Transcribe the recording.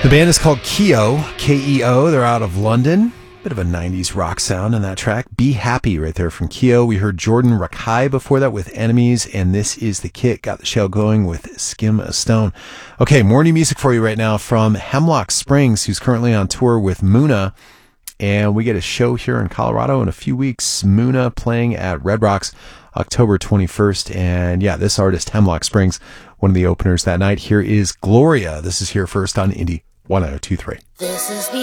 The band is called Keo, K-E-O. They're out of London. Bit of a 90s rock sound in that track. Be Happy right there from Keo. We heard Jordan Rakai before that with Enemies, and This Is the Kit. Got the show going with Skim a Stone. Okay, more new music for you right now from Hemlock Springs, who's currently on tour with Muna. And we get a show here in Colorado in a few weeks. Muna playing at Red Rocks October 21st. And yeah, this artist, Hemlock Springs, one of the openers that night. Here is Gloria. This is here first on Indie 1023. This is the